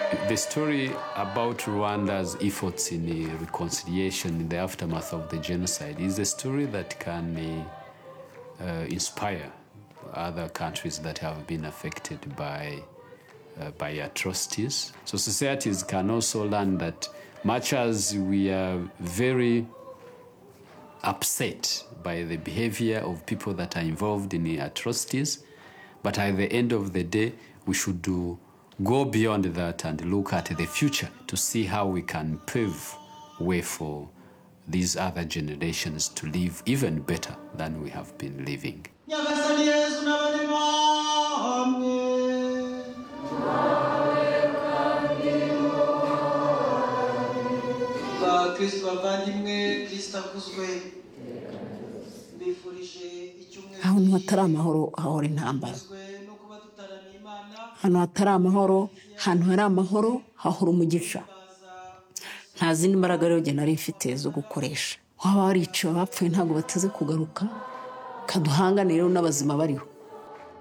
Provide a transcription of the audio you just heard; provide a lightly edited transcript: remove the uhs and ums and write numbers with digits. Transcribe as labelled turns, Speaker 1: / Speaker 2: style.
Speaker 1: The story about Rwanda's efforts in reconciliation in the aftermath of the genocide is a story that can inspire other countries that have been affected by atrocities. So societies can also learn that much as we are very upset by the behavior of people that are involved in the atrocities, but at the end of the day, we should go beyond that and look at the future to see how we can pave way for these other generations to live even better than we have been living.
Speaker 2: ahantu hatari amahoro hahora intambara, ahantu hatari amahoro, ahantu hari amahoro hahora umugisha. Nta zindi mbaraga rero nari mfite zo gukoresha. Waba wariciwe abapfuye ntabwo bateze kugaruka, kaduhanganire n'abazima bariho.